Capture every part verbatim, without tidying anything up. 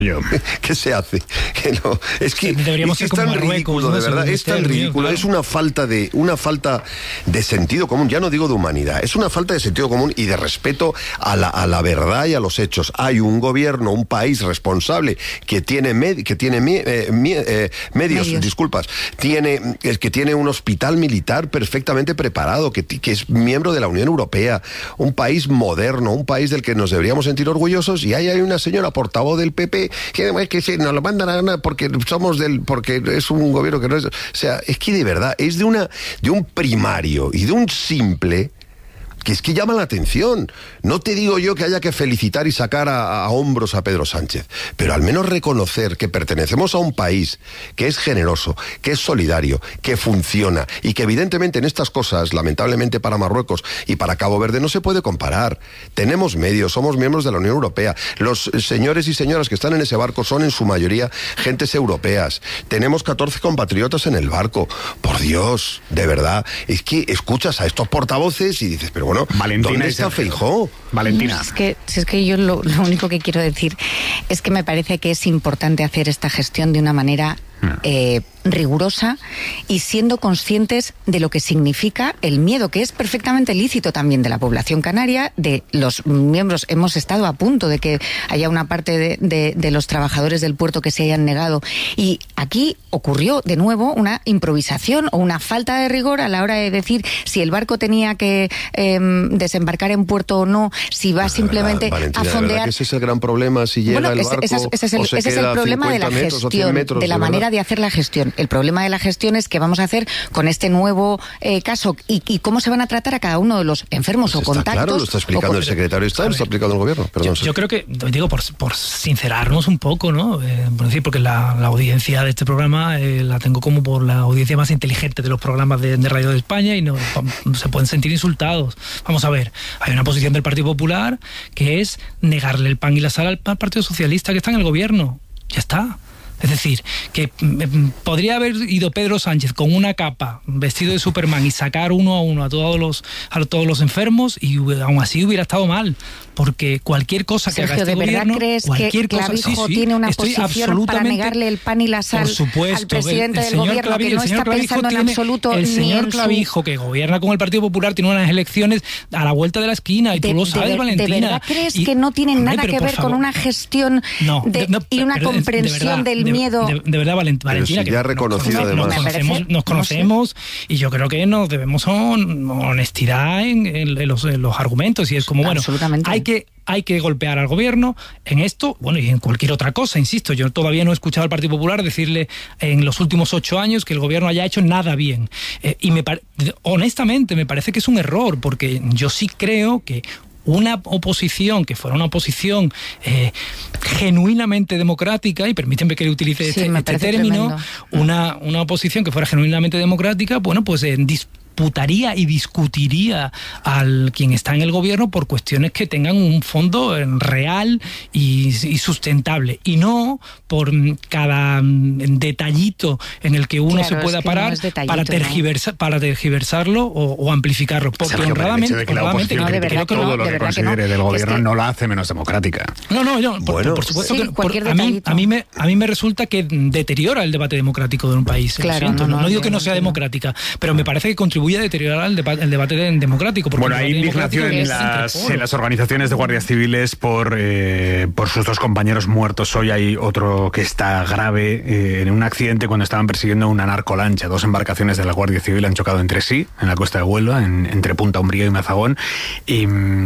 ¿Qué se hace? Que no, es que deberíamos es, que ser es como tan ridículo, ¿no? de verdad, es tan ridículo, claro. Es una falta de una falta de sentido común, ya no digo de humanidad, es una falta de sentido común y de respeto a la, a la verdad y a los hechos. Hay un gobierno, un país responsable que tiene med, que tiene mi, eh, mi, eh, medios, medios, disculpas, tiene eh, que tiene un hospital militar perfectamente preparado, que, que es miembro de la Unión Europea, un país moderno, un país del que nos deberíamos sentir orgullosos, y ahí hay una señora portavoz del P P que, que se nos lo mandan a ganar porque somos del, porque es un gobierno que no es, o sea, es que de verdad es de una, de un primario y de un simple que es que llama la atención. No te digo yo que haya que felicitar y sacar a, a hombros a Pedro Sánchez, pero al menos reconocer que pertenecemos a un país que es generoso, que es solidario, que funciona y que evidentemente en estas cosas, lamentablemente para Marruecos y para Cabo Verde, no se puede comparar. Tenemos medios, somos miembros de la Unión Europea. Los señores y señoras que están en ese barco son en su mayoría gentes europeas. Tenemos catorce compatriotas en el barco. Por Dios, de verdad, es que escuchas a estos portavoces y dices, pero bueno, Valentina, ¿dónde está Feijóo? Valentina. No, es que, es que yo lo, lo único que quiero decir es que me parece que es importante hacer esta gestión de una manera eh, rigurosa y siendo conscientes de lo que significa el miedo, que es perfectamente lícito también de la población canaria, de los miembros. Hemos estado a punto de que haya una parte de, de, de los trabajadores del puerto que se hayan negado, y aquí ocurrió de nuevo una improvisación o una falta de rigor a la hora de decir si el barco tenía que eh, desembarcar en puerto o no, si va simplemente verdad, Valentina, a fondear. Que ese es el gran problema, si llega bueno, el ese, barco ese, ese es el, o se ese es queda el problema de la gestión, metros, de la de manera verdad. de hacer la gestión. El problema de la gestión es qué vamos a hacer con este nuevo eh, caso y, y cómo se van a tratar a cada uno de los enfermos Pues o está contactos. Claro, lo está explicando el secretario de Estado, lo está explicando el gobierno. Perdón, yo, yo creo que, digo, por, por sincerarnos un poco, ¿no? Eh, por decir, porque la, la audiencia de este programa eh, la tengo como por la audiencia más inteligente de los programas de, de Radio de España y no, no se pueden sentir insultados. Vamos a ver, hay una posición del Partido Popular que es negarle el pan y la sal al, al Partido Socialista que está en el gobierno. Ya está. Es decir, que podría haber ido Pedro Sánchez con una capa, vestido de Superman, y sacar uno a uno a todos los a todos los enfermos, y aún así hubiera estado mal, porque cualquier cosa que Sergio, haga este ¿de verdad gobierno, crees cualquier que cosa, Clavijo sí, sí, tiene una estoy posición para negarle el pan y la sal supuesto, al presidente el, el del gobierno, Clavijo, que no está pensando en absoluto el ni señor en Clavijo, su... que gobierna con el Partido Popular, tiene unas elecciones a la vuelta de la esquina, y de, tú lo sabes, de, Valentina. ¿De verdad crees y, que no tienen hombre, nada que ver favor, con una gestión no, de, no, y una pero, comprensión de verdad, del de, miedo? De, de verdad, Valentina, si que ya reconocido nos, además. nos conocemos, nos conocemos no sé. Y yo creo que nos debemos son honestidad en, en, en, los, en los argumentos, y es como, bueno, hay que hay que golpear al gobierno en esto, bueno, y en cualquier otra cosa, insisto. Yo todavía no he escuchado al Partido Popular decirle en los últimos ocho años que el gobierno haya hecho nada bien. Eh, y me honestamente me parece que es un error, porque yo sí creo que una oposición que fuera una oposición eh, genuinamente democrática, y permítanme que le utilice sí, este, este término, una, una oposición que fuera genuinamente democrática, bueno, pues eh, disputaría y discutiría al quien está en el gobierno por cuestiones que tengan un fondo real y, y sustentable, y no por cada detallito en el que uno claro, se pueda es que parar no para, tergiversa, ¿no? para tergiversarlo o, o amplificarlo, porque Sergio, honradamente, de que la honradamente oposición no, de verdad que todo no, lo de que verdad considere que no. del gobierno es que... no la hace menos democrática. No, no, no por, bueno, por supuesto sí, que por, a, mí, a, mí me, a mí me resulta que deteriora el debate democrático de un país. Claro, siento, no, no, no, no digo no, que no no, sea no. democrática, pero me parece que contribuye a deteriorar el, deba el debate de, democrático. Bueno, hay indignación en las, en las organizaciones de guardias civiles por, eh, por sus dos compañeros muertos. Hoy hay otro que está grave eh, en un accidente cuando estaban persiguiendo una narcolancha. Dos embarcaciones de la Guardia Civil han chocado entre sí en la costa de Huelva, en, entre Punta Umbría y Mazagón. Y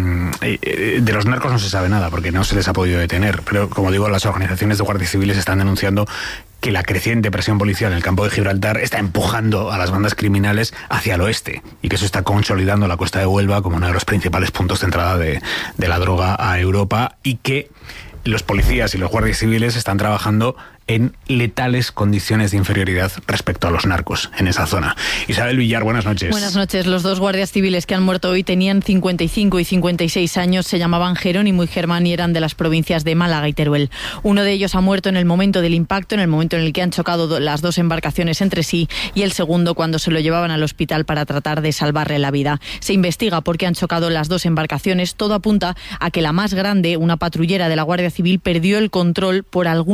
eh, de los narcos no se sabe nada porque no se les ha podido detener. Pero, como digo, las organizaciones de guardias civiles están denunciando que la creciente presión policial en el campo de Gibraltar está empujando a las bandas criminales hacia el oeste, y que eso está consolidando la costa de Huelva como uno de los principales puntos de entrada de, de la droga a Europa, y que los policías y los guardias civiles están trabajando en letales condiciones de inferioridad respecto a los narcos en esa zona. Isabel Villar, buenas noches. Buenas noches. Los dos guardias civiles que han muerto hoy tenían cincuenta y cinco y cincuenta y seis años, se llamaban Jerónimo y Germán y eran de las provincias de Málaga y Teruel. Uno de ellos ha muerto en el momento del impacto, en el momento en el que han chocado las dos embarcaciones entre sí, y el segundo cuando se lo llevaban al hospital para tratar de salvarle la vida. Se investiga por qué han chocado las dos embarcaciones. Todo apunta a que la más grande, una patrullera de la Guardia Civil, perdió el control por algún